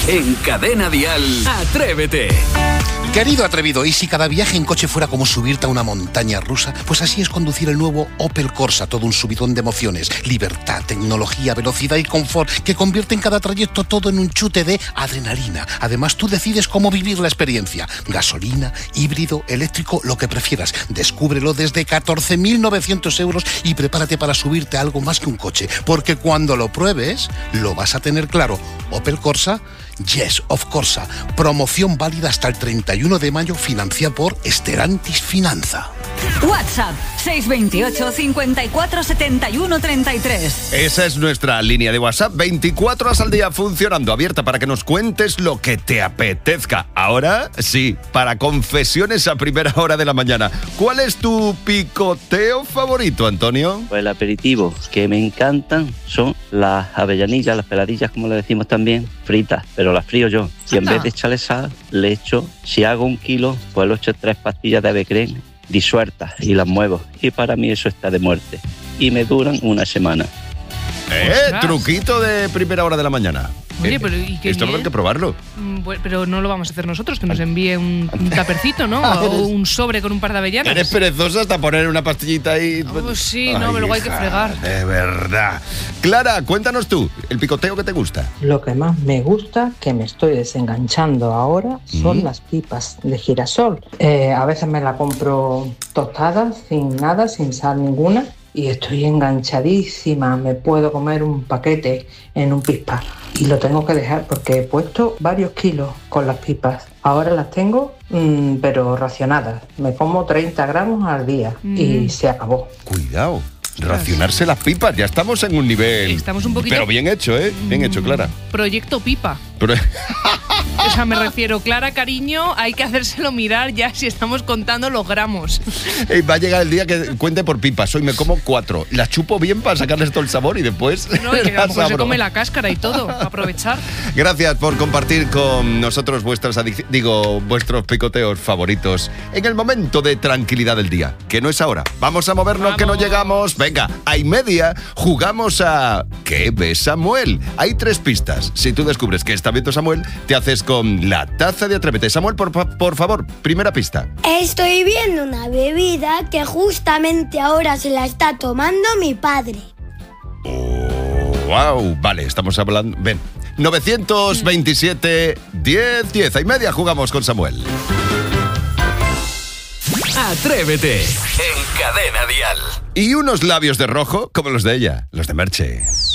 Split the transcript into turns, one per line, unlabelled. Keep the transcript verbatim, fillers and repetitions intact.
En Cadena Dial, Atrévete.
Querido atrevido, ¿y si cada viaje en coche fuera como subirte a una montaña rusa? Pues así es conducir el nuevo Opel Corsa, todo un subidón de emociones, libertad, tecnología, velocidad y confort, que convierte en cada trayecto todo en un chute de adrenalina. Además, tú decides cómo vivir la experiencia. Gasolina, híbrido, eléctrico, lo que prefieras. Descúbrelo desde catorce mil novecientos euros y prepárate para subirte a algo más que un coche, porque cuando lo pruebes, lo vas a tener claro. Opel Corsa, Yes, of Corsa. Promoción válida hasta el treinta y uno de mayo, financiada por Stellantis Finanza.
WhatsApp seis dos ocho, cincuenta y cuatro, setenta y uno, treinta y tres.
Esa es nuestra línea de WhatsApp, veinticuatro horas al día funcionando, abierta para que nos cuentes lo que te apetezca. Ahora sí, para confesiones a primera hora de la mañana. ¿Cuál es tu picoteo favorito, Antonio?
Pues el aperitivo que me encantan son las avellanillas, las peladillas, como le decimos también, fritas, pero las frío yo. Y en vez de echarle sal, le echo, si hago un kilo, pues le echo tres pastillas de ave creme disueltas y las muevo. Y para mí eso está de muerte. Y me duran una semana.
Eh, truquito de primera hora de la mañana.
Oye,
Eh,
pero ¿y qué
Esto
bien?
habrá que probarlo.
Mm, bueno, pero no lo vamos a hacer nosotros, que nos envíe un, un tapercito, ¿no? O un sobre con un par de avellanas.
Eres perezosa hasta poner una pastillita ahí.
Oh, sí, no,
Ay,
pero luego hay que
hija,
fregar.
De verdad. Clara, cuéntanos tú, el picoteo que te gusta.
Lo que más me gusta, que me estoy desenganchando ahora, son
Mm.
las pipas de girasol. Eh, a veces me la compro tostada, sin nada, sin sal ninguna, y estoy enganchadísima. Me puedo comer un paquete en un pispa y lo tengo que dejar porque he puesto varios kilos con las pipas. Ahora las tengo, mmm, pero racionadas. Me como treinta gramos al día y se acabó.
Cuidado. Racionarse las pipas, ya estamos en un nivel.
Estamos un poquito-
Pero bien hecho, ¿eh? Bien hecho, Clara.
Proyecto Pipa.
Pero-
O sea, me refiero, Clara, cariño, hay que hacérselo mirar ya si estamos contando los gramos.
Ey, va a llegar el día que cuente por pipas. Hoy me como cuatro. Las chupo bien para sacarles todo el sabor y después
No, y que a lo
las
mejor se
abro.
come la cáscara y todo, para aprovechar.
Gracias por compartir con nosotros vuestras adic- digo, vuestros picoteos favoritos en el momento de tranquilidad del día, que no es ahora. Vamos a movernos, que no llegamos. Venga, a y media jugamos a ¿Qué ve Samuel? Hay tres pistas. Si tú descubres que está viendo Samuel, te haces con la taza de Atrévete. Samuel, por, fa- por favor, primera pista.
Estoy viendo una bebida que justamente ahora se la está tomando mi padre.
Wow, vale, estamos hablando. Ven, novecientos veintisiete, diez, diez. A y media jugamos con Samuel.
Atrévete en Cadena Dial.
Y unos labios de rojo como los de ella, los de Merche.